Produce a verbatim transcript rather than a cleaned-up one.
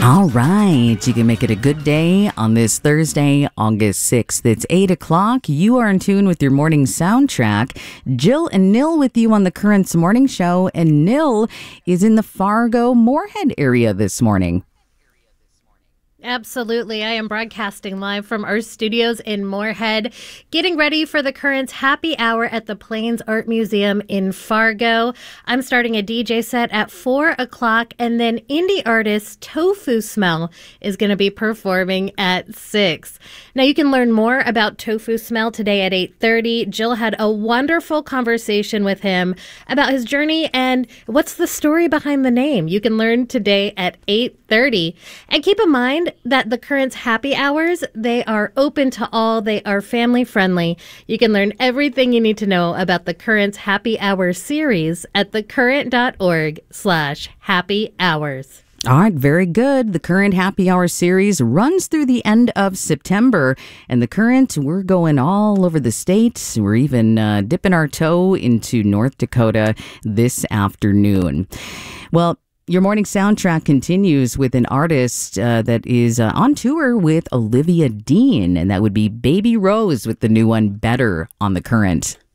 All right, you can make it a good day on this Thursday, August sixth. It's eight o'clock. You are in tune with your morning soundtrack. Jill and Nil with you on the Currents Morning Show, and Nil is in the Fargo-Moorhead area this morning. Absolutely. I am broadcasting live from our studios in Moorhead, getting ready for the Currents Happy Hour at the Plains Art Museum in Fargo. I'm starting a D J set at four o'clock, and then indie artist Tofu Smell is going to be performing at six. Now, you can learn more about Tofu Smell today at eight thirty. Jill had a wonderful conversation with him about his journey and what's the story behind the name. You can learn today at eight thirty. And keep in mind that the Currents Happy Hours, they are open to all. They are family friendly. You can learn everything you need to know about the Currents Happy Hour series at thecurrent.org slash happy hours. All right, very good. The Current Happy Hour series runs through the end of September. And the Current, we're going all over the state. We're even uh, dipping our toe into North Dakota this afternoon. Well, your morning soundtrack continues with an artist uh, that is uh, on tour with Olivia Dean, and that would be Baby Rose with the new one, Better, on the Current.